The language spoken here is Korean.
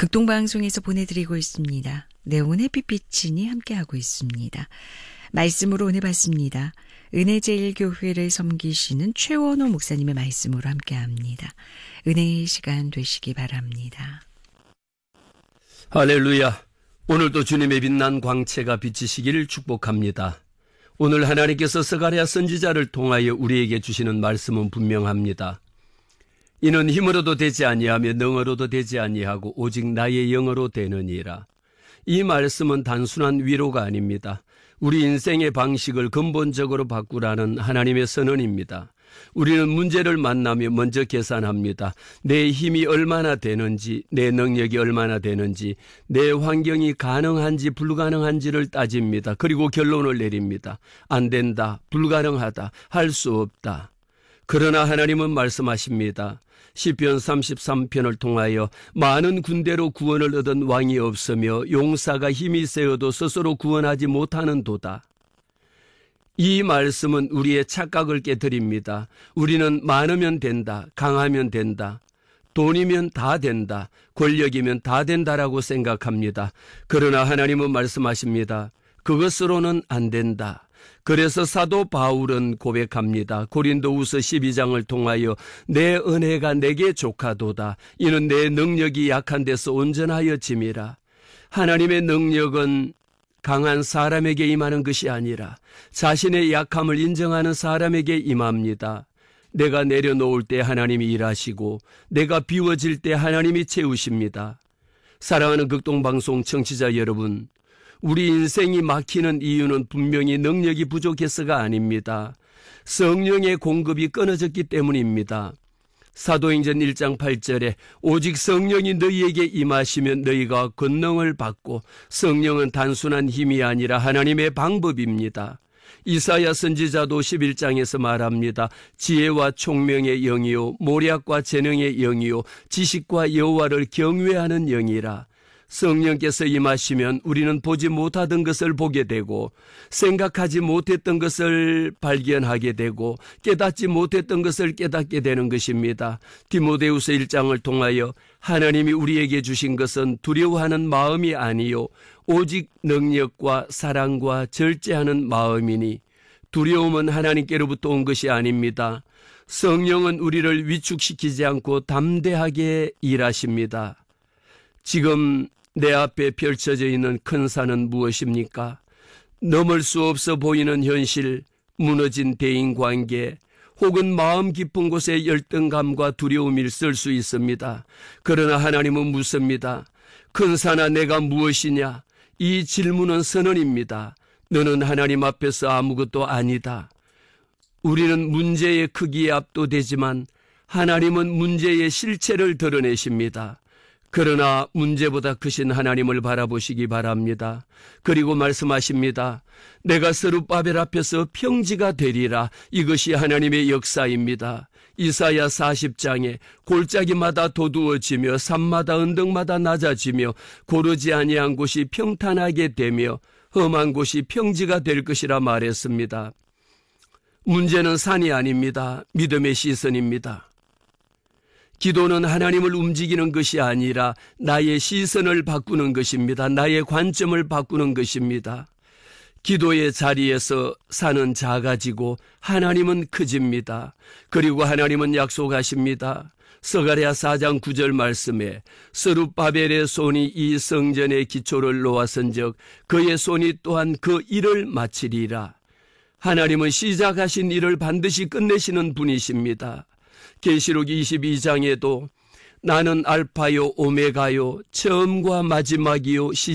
극동방송에서 보내드리고 있습니다. 내용은 햇빛비치니 함께하고 있습니다. 말씀으로 은혜 받습니다. 은혜제일교회를 섬기시는 최원호 목사님의 말씀으로 함께합니다. 은혜의 시간 되시기 바랍니다. 할렐루야. 오늘도 주님의 빛난 광채가 비치시기를 축복합니다. 오늘 하나님께서 스가랴 선지자를 통하여 우리에게 주시는 말씀은 분명합니다. 이는 힘으로도 되지 아니하며 능어로도 되지 아니하고 오직 나의 영으로 되느니라. 이 말씀은 단순한 위로가 아닙니다. 우리 인생의 방식을 근본적으로 바꾸라는 하나님의 선언입니다. 우리는 문제를 만나며 먼저 계산합니다. 내 힘이 얼마나 되는지, 내 능력이 얼마나 되는지, 내 환경이 가능한지 불가능한지를 따집니다. 그리고 결론을 내립니다. 안 된다, 불가능하다, 할 수 없다. 그러나 하나님은 말씀하십니다. 시편 33편을 통하여 많은 군대로 구원을 얻은 왕이 없으며 용사가 힘이 세어도 스스로 구원하지 못하는 도다. 이 말씀은 우리의 착각을 깨뜨립니다. 우리는 많으면 된다, 강하면 된다, 돈이면 다 된다, 권력이면 다 된다라고 생각합니다. 그러나 하나님은 말씀하십니다. 그것으로는 안 된다. 그래서 사도 바울은 고백합니다. 고린도후서 12장을 통하여 내 은혜가 내게 족하도다. 이는 내 능력이 약한 데서 온전하여 짐이라. 하나님의 능력은 강한 사람에게 임하는 것이 아니라 자신의 약함을 인정하는 사람에게 임합니다. 내가 내려놓을 때 하나님이 일하시고 내가 비워질 때 하나님이 채우십니다. 사랑하는 극동방송 청취자 여러분, 우리 인생이 막히는 이유는 분명히 능력이 부족해서가 아닙니다. 성령의 공급이 끊어졌기 때문입니다. 사도행전 1장 8절에 오직 성령이 너희에게 임하시면 너희가 권능을 받고, 성령은 단순한 힘이 아니라 하나님의 방법입니다. 이사야 선지자도 11장에서 말합니다. 지혜와 총명의 영이요 모략과 재능의 영이요 지식과 여호와를 경외하는 영이라. 성령께서 임하시면 우리는 보지 못하던 것을 보게 되고, 생각하지 못했던 것을 발견하게 되고, 깨닫지 못했던 것을 깨닫게 되는 것입니다. 디모데후서 1장을 통하여 하나님이 우리에게 주신 것은 두려워하는 마음이 아니요 오직 능력과 사랑과 절제하는 마음이니, 두려움은 하나님께로부터 온 것이 아닙니다. 성령은 우리를 위축시키지 않고 담대하게 일하십니다. 지금 내 앞에 펼쳐져 있는 큰 산은 무엇입니까? 넘을 수 없어 보이는 현실, 무너진 대인관계, 혹은 마음 깊은 곳에 열등감과 두려움이 있을 수 있습니다. 그러나 하나님은 묻습니다. 큰 산아, 내가 무엇이냐? 이 질문은 선언입니다. 너는 하나님 앞에서 아무것도 아니다. 우리는 문제의 크기에 압도되지만 하나님은 문제의 실체를 드러내십니다. 그러나 문제보다 크신 하나님을 바라보시기 바랍니다. 그리고 말씀하십니다. 내가 스룹바벨 앞에서 평지가 되리라. 이것이 하나님의 역사입니다. 이사야 40장에 골짜기마다 도두어지며 산마다 언덕마다 낮아지며 고르지 아니한 곳이 평탄하게 되며 험한 곳이 평지가 될 것이라 말했습니다. 문제는 산이 아닙니다. 믿음의 시선입니다. 기도는 하나님을 움직이는 것이 아니라 나의 시선을 바꾸는 것입니다. 나의 관점을 바꾸는 것입니다. 기도의 자리에서 산은 작아지고 하나님은 커집니다. 그리고 하나님은 약속하십니다. 스가랴 4장 9절 말씀에 스룹바벨의 손이 이 성전의 기초를 놓았은즉 그의 손이 또한 그 일을 마치리라. 하나님은 시작하신 일을 반드시 끝내시는 분이십니다. 계시록 22장에도 나는 알파요 오메가요 처음과 마지막이요